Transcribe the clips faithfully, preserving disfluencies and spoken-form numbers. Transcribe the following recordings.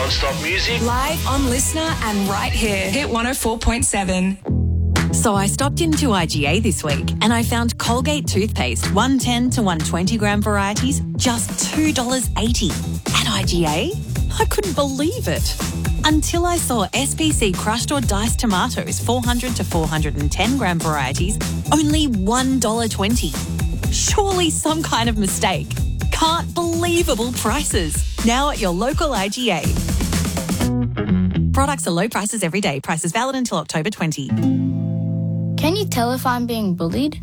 non-stop music. Live on Listener and right here. Hit one oh four point seven. So I stopped into I G A this week and I found Colgate toothpaste, one ten to one twenty gram varieties, just two dollars eighty. At I G A, I couldn't believe it. Until I saw S P C crushed or diced tomatoes, four hundred to four hundred ten gram varieties, only one dollar twenty. Surely some kind of mistake. Can't believable prices. Now at your local I G A. Products are low prices every day. Prices valid until October twentieth. Can you tell if I'm being bullied?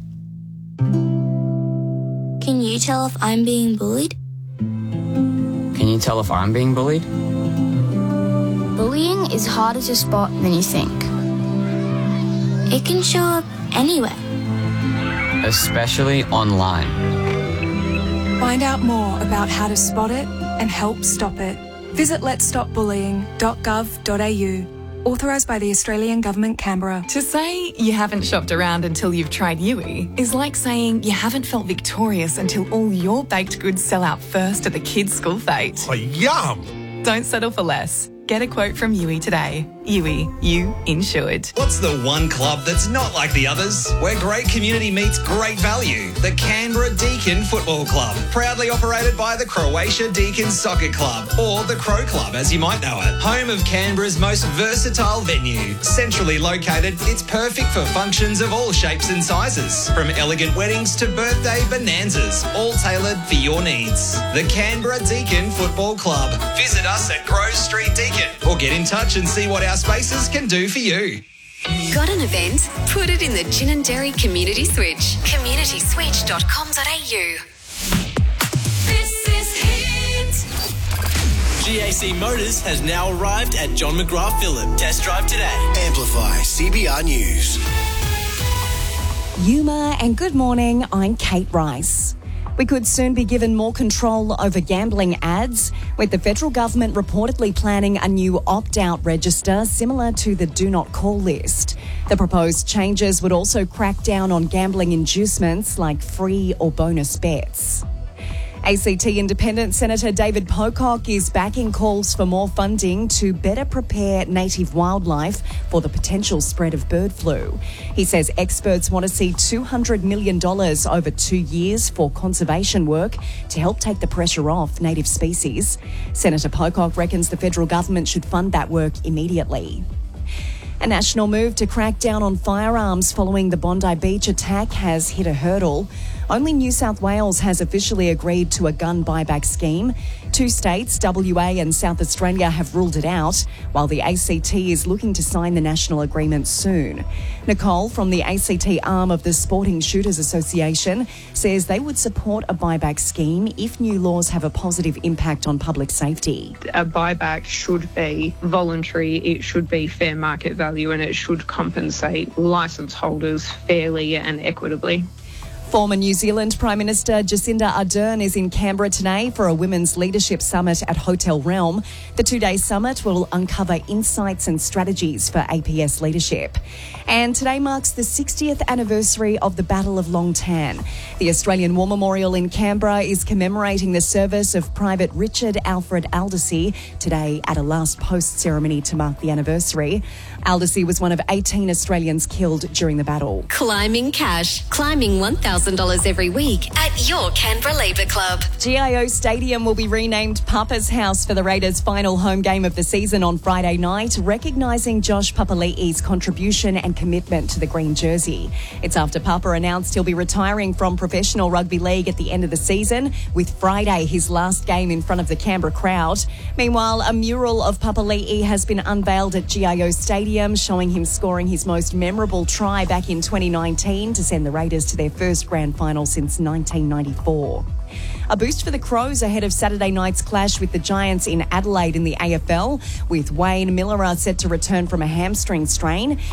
Can you tell if I'm being bullied? Can you tell if I'm being bullied? Bullying is harder to spot than you think. It can show up anywhere. Especially online. Find out more about how to spot it and help stop it. Visit lets stop bullying dot gov dot a u. Authorised by the Australian Government, Canberra. To say you haven't shopped around until you've tried Yui is like saying you haven't felt victorious until all your baked goods sell out first at the kids' school fete. Oh, yum! Don't settle for less. Get a quote from Yui today. Yui, you insured. What's the one club that's not like the others? Where great community meets great value. The Canberra Deakin Football Club. Proudly operated by the Croatia Deakin Soccer Club, or the Crow Club as you might know it. Home of Canberra's most versatile venue. Centrally located, it's perfect for functions of all shapes and sizes. From elegant weddings to birthday bonanzas, all tailored for your needs. The Canberra Deakin Football Club. Visit us at Grove Street Deakin, or get in touch and see what our spaces can do for you. Got an event? Put it in the Ginninderry Community Switch. community switch dot com dot a u. This is Hit. G A C Motors has now arrived at John McGrath Phillip. Test drive today. Amplify C B R News. Yuma and good morning, I'm Kate Rice. We could soon be given more control over gambling ads, with the federal government reportedly planning a new opt-out register similar to the Do Not Call list. The proposed changes would also crack down on gambling inducements like free or bonus bets. A C T Independent Senator David Pocock is backing calls for more funding to better prepare native wildlife for the potential spread of bird flu. He says experts want to see two hundred million dollars over two years for conservation work to help take the pressure off native species. Senator Pocock reckons the federal government should fund that work immediately. A national move to crack down on firearms following the Bondi Beach attack has hit a hurdle. Only New South Wales has officially agreed to a gun buyback scheme. Two states, W A and South Australia, have ruled it out, while the A C T is looking to sign the national agreement soon. Nicole from the A C T arm of the Sporting Shooters Association says they would support a buyback scheme if new laws have a positive impact on public safety. A buyback should be voluntary, it should be fair market value, and it should compensate licence holders fairly and equitably. Former New Zealand Prime Minister Jacinda Ardern is in Canberra today for a Women's Leadership Summit at Hotel Realm. The two-day summit will uncover insights and strategies for A P S leadership. And today marks the sixtieth anniversary of the Battle of Long Tan. The Australian War Memorial in Canberra is commemorating the service of Private Richard Alfred Aldersey today at a last post ceremony to mark the anniversary. Aldersey was one of eighteen Australians killed during the battle. Climbing cash. Climbing one thousand dollars every week at your Canberra Labour Club. G I O Stadium will be renamed Papa's House for the Raiders' final home game of the season on Friday night, recognising Josh Papali'i's contribution and commitment to the green jersey. It's after Papa announced he'll be retiring from professional rugby league at the end of the season, with Friday his last game in front of the Canberra crowd. Meanwhile, a mural of Papali'i has been unveiled at G I O Stadium, showing him scoring his most memorable try back in twenty nineteen to send the Raiders to their first grand final since nineteen ninety-four. A boost for the Crows ahead of Saturday night's clash with the Giants in Adelaide in the A F L, with Wayne Miller set to return from a hamstring strain.